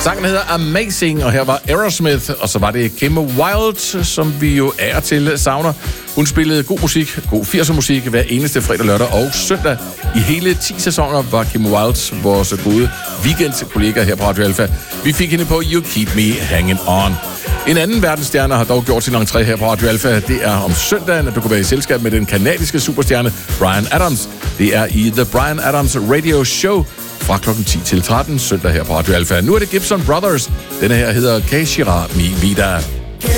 Sangen hedder Amazing, og her var Aerosmith, og så var det Kim Wilde, som vi jo er til savner. Hun spillede god musik, god 80'er musik hver eneste fredag, lørdag og søndag. I hele 10 sæsoner var Kim Wilde vores gode weekendkollega her på Radio Alpha. Vi fik hende på You Keep Me Hanging On. En anden verdensstjerne har dog gjort sin entré her på Radio Alpha. Det er om søndagen, at du kan være i selskab med den kanadiske superstjerne Bryan Adams. Det er i The Bryan Adams Radio Show fra kl. 10 til 13 søndag her på Radio Alpha. Nu er det Gibson Brothers. Denne her hedder Kashira Mi Vida.